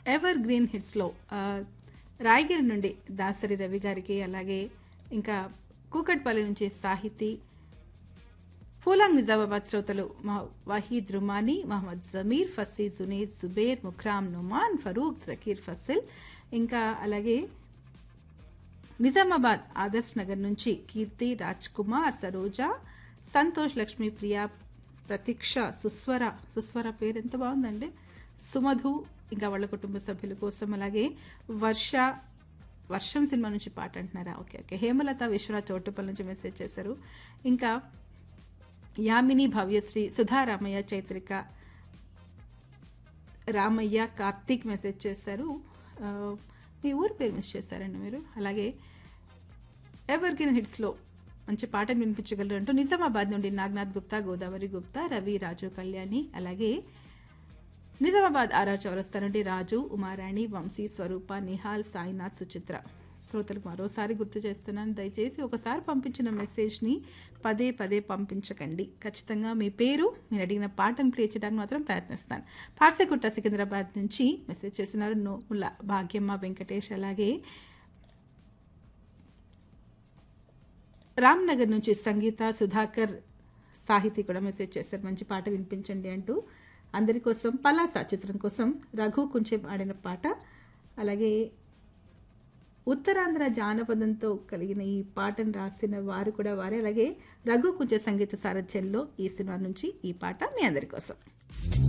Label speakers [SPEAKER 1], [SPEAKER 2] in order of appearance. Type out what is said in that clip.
[SPEAKER 1] Ever green హిట్స్లో Rayagiri నుండి దాసరి రవి గారికి, అలాగే ఇంకా కూకట్పల్లి నుంచి సాహితీ, ఫూలాంగ్ నిజామాబాద్ శ్రోతలు వహీద్ రుమానీ, మహమ్మద్ జమీర్, ఫసీ, జునేద్, జుబేర్, ముఖ్రామ్, నుమాన్, ఫరూక్, జకీర్, ఫసిల్, ఇంకా అలాగే నిజామాబాద్ ఆదర్శ్ నగర్ నుంచి కీర్తి, రాజ్ కుమార్, సరోజా, సంతోష్, లక్ష్మీ, ప్రియా, ప్రతీక్ష, సుస్వర పేరు ఎంత బాగుందండి, సుమధు, ఇంకా వాళ్ళ కుటుంబ సభ్యుల కోసం, అలాగే వర్షం సినిమా నుంచి పాట అంటున్నారా, ఓకే ఓకే, హేమలత, విశ్వనాథ్ చోటుపల్లి నుంచి మెసేజ్ చేశారు, ఇంకా యామిని, భవ్యశ్రీ, సుధా, రామయ్య, చైత్రిక, రామయ్య, కార్తీక్ మెసేజ్ చేశారు. మీ ఊరు పేరు మిస్ చేశారండి మీరు. అలాగే ఎవర్ గ్రీన్ హిట్స్లో మంచి పాటను వినిపించగలరు అంటూ నిజామాబాద్ నుండి నాగనాథ్ గుప్తా, గోదావరి గుప్తా, రవి, రాజు, కళ్యాణి, అలాగే నిజామాబాద్ ఆర్ఆర్ చౌరస్తా నుండి రాజు, ఉమారాణి, వంశీ, స్వరూప, నిహాల్, సాయినాథ్, సుచిత్ర. శ్రోతలకు మరోసారి గుర్తు చేస్తున్నాను, దయచేసి ఒకసారి పంపించిన మెసేజ్ని పదే పదే పంపించకండి. ఖచ్చితంగా మీ పేరు, మీరు అడిగిన పాటను ప్లే చేయడానికి మాత్రం ప్రయత్నిస్తాను. పార్సెగుట్ట సికింద్రాబాద్ నుంచి మెసేజ్ చేస్తున్నారు నోముల భాగ్యమ్మ, వెంకటేష్, అలాగే రామ్నగర్ నుంచి సంగీత, సుధాకర్, సాహితీ కూడా మెసేజ్ చేశారు, మంచి పాట వినిపించండి అంటూ. అందరి కోసం పలాస చిత్రం కోసం రఘు కొంచెం ఆడిన పాట, అలాగే ఉత్తరాంధ్ర జానపదంతో కలిగిన ఈ పాటను రాసిన వారు కూడా వారే, అలాగే రఘు కొంచెం సంగీత సారథ్యంలో ఈ సినిమా నుంచి ఈ పాట మీ అందరి కోసం.